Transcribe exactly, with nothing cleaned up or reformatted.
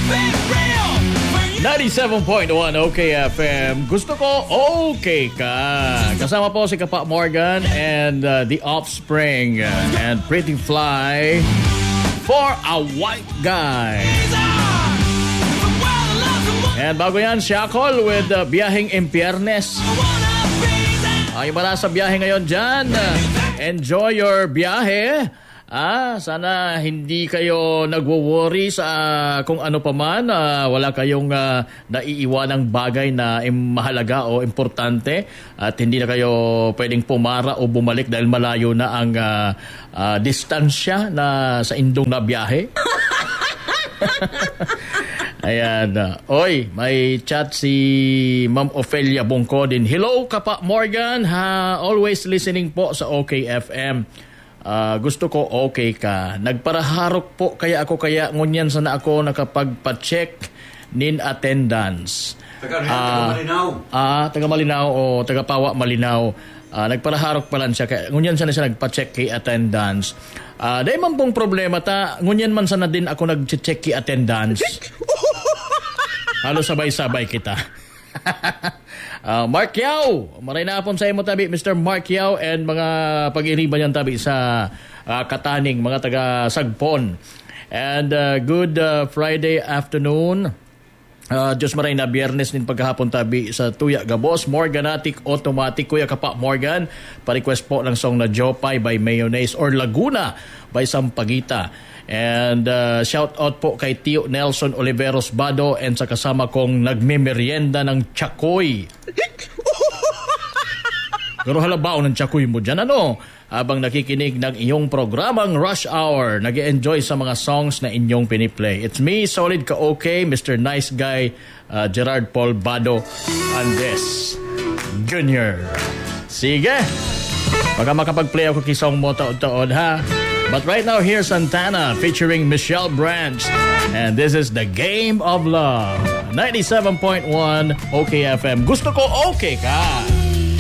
ninety-seven point one OK F M. Gusto ko okay ka. Kasama po si Kapa Morgan and uh, The Offspring uh, and Pretty Fly for a White Guy. And bago yan, Shackle with uh, Biyaheng Impiernes. Ay, wala sa biyahe ngayon dyan. Enjoy your biyahe. Ah, sana hindi kayo nagwo-worry sa uh, kung ano pa man, uh, wala kayong uh, naiiwanang bagay na im- mahalaga o importante at hindi na kayo pwedeng pumara o bumalik dahil malayo na ang uh, uh, distansya na sa indong na biyahe. Ayan. Uh, oy, may chat si Ma'am Ophelia Bongkodin. Hello, Kapa Morgan. Ha, always listening po sa OK F M. Uh, gusto ko okay ka. Nagparaharok po kaya ako kaya ngunyan sana ako nakapagpa-check nin attendance. Taga, uh, taga Malinaw. Ah, taga Malinaw o taga Pawa Malinaw. Uh, nagparaharok pa lang siya kaya ngunyan sana siya nagpa-check kay attendance. Ah, uh, dahil man pong problema ta, ngunyan man sana din ako nag-check kay attendance. Halo sabay-sabay kita. Uh, Mark Yao, maray na apon sa imo tabi, Mister Mark Yao and mga pag-iriban yan tabi sa uh, Kataning, mga taga Sagpon. And uh, good uh, Friday afternoon. Uh, Diyos maray na Biyernes din pagkahapon tabi sa Tuya Gabos, Morganatic Automatic, Kuya Kapa Morgan. Pa-request po ng song na Jopay by Mayonnaise or Laguna by Sampaguita. And uh, shout out po kay Tio Nelson Oliveros Bado and sa kasama kong nagmemerienda ng Chakoy. Pero halabaw ng Chakoy mo dyan, ano? Habang nakikinig ng iyong programang Rush Hour, nag-enjoy sa mga songs na inyong piniplay. It's me, Solid Ka-Okay, Mister Nice Guy, uh, Gerard Paul Bado Andes Junior Sige, baka makapag-play ako kisong mo taon-taon, ha? But right now, here's Santana featuring Michelle Branch. And this is The Game of Love. ninety-seven point one OK F M. Gusto ko okay ka.